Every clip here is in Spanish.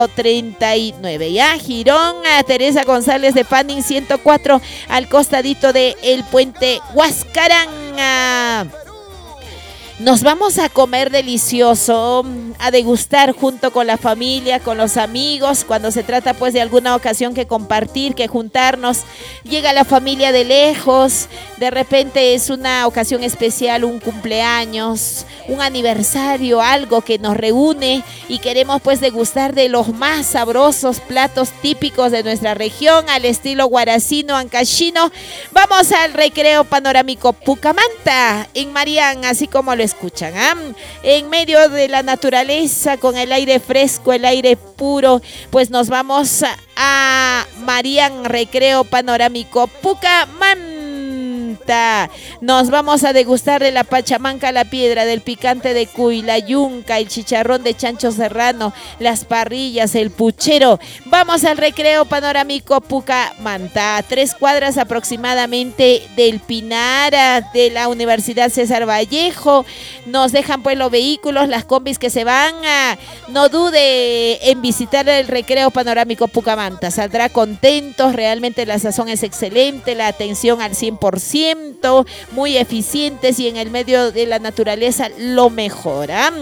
39, ya, Girón, a Teresa González de Fanning 104, al costadito de el puente Huascarán. Nos vamos a comer delicioso, a degustar junto con la familia, con los amigos, cuando se trata pues de alguna ocasión que compartir, que juntarnos. Llega la familia de lejos, de repente es una ocasión especial, un cumpleaños, un aniversario, algo que nos reúne y queremos pues degustar de los más sabrosos platos típicos de nuestra región, al estilo guaracino, ancashino. Vamos al recreo panorámico Pucamanta, en Marián, así como lo escuchan, en medio de la naturaleza, con el aire fresco, el aire puro, pues nos vamos a Marián, recreo panorámico Pucamanta. Nos vamos a degustar de la pachamanca, la piedra, del picante de cuy, la yunca, el chicharrón de chancho serrano, las parrillas, el puchero. Vamos al recreo panorámico Pucamanta, a 3 cuadras aproximadamente del Pinar, de la Universidad César Vallejo. Nos dejan pues los vehículos, las combis que se van. No dude en visitar el recreo panorámico Pucamanta, saldrá contentos. Realmente la sazón es excelente, la atención al 100%, muy eficientes y en el medio de la naturaleza lo mejora.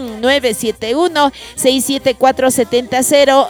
971-674-70,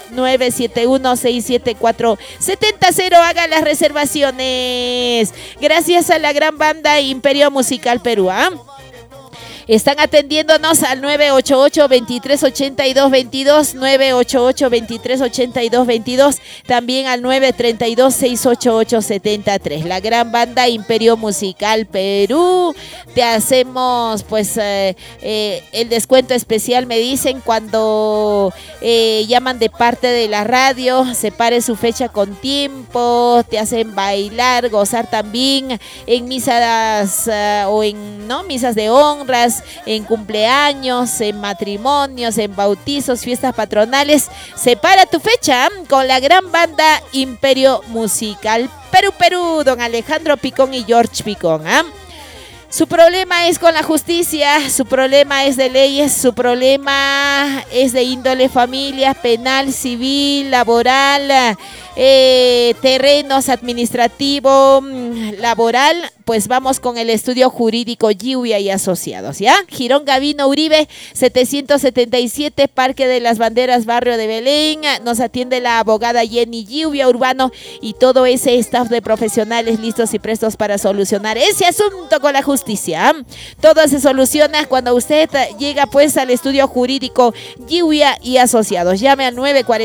971-674-70, haga las reservaciones. Gracias a la gran banda Imperio Musical Perú. Están atendiéndonos al 988-2382-22, 988-2382-22, también al 932-688-73. La gran banda Imperio Musical Perú. Te hacemos pues el descuento especial, me dicen, cuando llaman de parte de la radio. Separe su fecha con tiempo, te hacen bailar, gozar también en misas o en misas de honras, en cumpleaños, en matrimonios, en bautizos, fiestas patronales. Separa tu fecha con la gran banda Imperio Musical Perú, don Alejandro Picón y George Picón. Su problema es con la justicia, su problema es de leyes, su problema es de índole familia, penal, civil, laboral, terrenos, administrativo, laboral. Pues vamos con el estudio jurídico Lluvia y Asociados, ¿ya? Girón Gavino Uribe, 777, Parque de las Banderas, barrio de Belén. Nos atiende la abogada Jenny Lluvia Urbano y todo ese staff de profesionales listos y prestos para solucionar ese asunto con la justicia. Todo se soluciona cuando usted llega pues al estudio jurídico Lluvia y Asociados. Llame al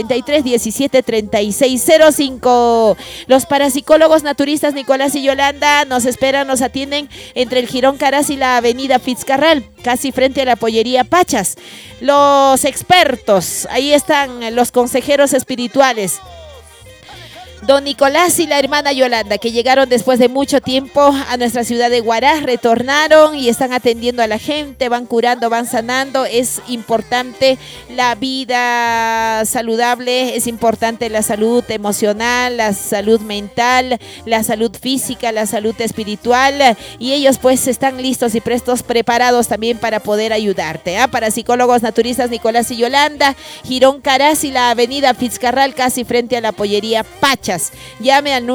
943-173605. Los parapsicólogos naturistas Nicolás y Yolanda nos esperan. Nos atienden entre el Jirón Caraz y la avenida Fitzcarral, casi frente a la pollería Pachas. Los expertos, ahí están los consejeros espirituales, don Nicolás y la hermana Yolanda, que llegaron después de mucho tiempo a nuestra ciudad de Huaraz, retornaron y están atendiendo a la gente, van curando, van sanando. Es importante la vida saludable, es importante la salud emocional, la salud mental, la salud física, la salud espiritual, y ellos pues están listos y prestos, preparados también para poder ayudarte. Para psicólogos naturistas Nicolás y Yolanda, Jirón Caraz y la avenida Fitzcarral, casi frente a la pollería Pachas. Llame al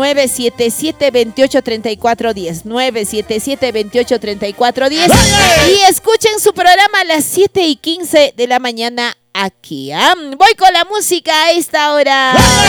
977-283410, 977-283410 y escuchen su programa a las 7:15 de la mañana aquí. Voy con la música a esta hora.